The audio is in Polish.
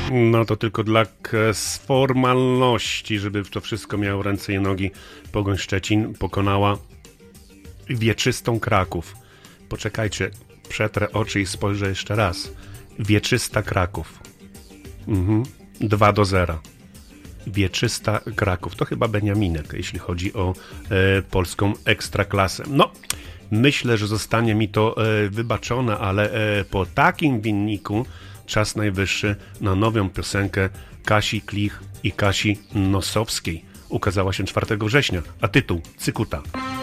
No to tylko dla z formalności, żeby to wszystko miało ręce i nogi. Pogoń Szczecin pokonała wieczystą Kraków. Poczekajcie, przetrę oczy i spojrzę jeszcze raz. Wieczysta Kraków. 2-0. Wieczysta Kraków. To chyba Beniaminek, jeśli chodzi o polską ekstraklasę. No, myślę, że zostanie mi to wybaczone, ale po takim wyniku czas najwyższy na nową piosenkę Kasi Klich i Kasi Nosowskiej. Ukazała się 4 września, a tytuł Cykuta.